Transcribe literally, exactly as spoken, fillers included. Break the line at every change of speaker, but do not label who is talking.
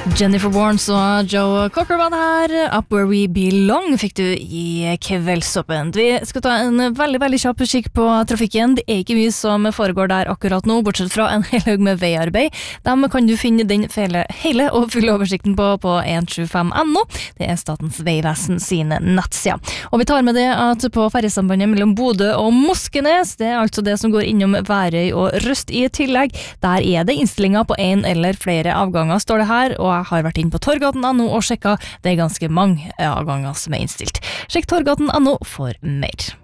Jennifer Warnes og Joe Cocker var det her. Up Where We Belong fikk du i kveldsåpent. Vi skal ta en veldig, veldig kjapp kikk på trafikken. Det er ikke mye som foregår der akkurat nå, bortsett fra en hel haug med veiarbeid. Dem kan du finne den hele, hele og fulle oversikten på på en sju fem punktum no. Det er Statens Vegvesen sine nettsider. Og vi tar med det at på ferjesambandet mellom Bodø og Moskenes, det er altså det som går innom Værøy og Røst i tillegg, der er det innstillinger på en eller flere avganger, står det her, og jeg har vært inn på torgaten punktum no og sjekket, det er ganske mange avganger som er innstilt. Sjekk torgaten punktum no for mer.